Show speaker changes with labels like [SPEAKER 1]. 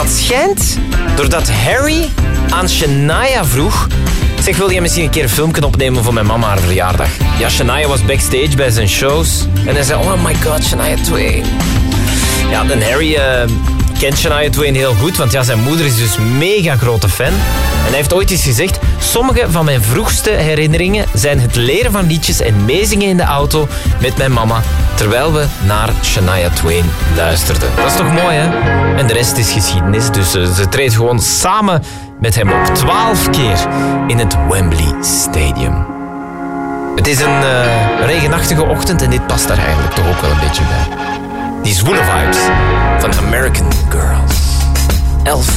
[SPEAKER 1] Het schijnt doordat Harry aan Shania vroeg... Zeg, wil je misschien een keer een filmpje opnemen voor mijn mama haar verjaardag? Ja, Shania was backstage bij zijn shows. En hij zei, oh my god, Shania Twain. Ja, en Harry kent Shania Twain heel goed, want ja, zijn moeder is dus mega grote fan. En hij heeft ooit eens gezegd, sommige van mijn vroegste herinneringen zijn het leren van liedjes en meezingen in de auto met mijn mama, terwijl we naar Shania Twain luisterden. Dat is toch mooi, hè? En de rest is geschiedenis, dus ze treedt gewoon samen met hem op 12 keer in het Wembley Stadium. Het is een regenachtige ochtend en dit past daar eigenlijk toch ook wel een beetje bij. Die zwoele vibes van American Girls. 11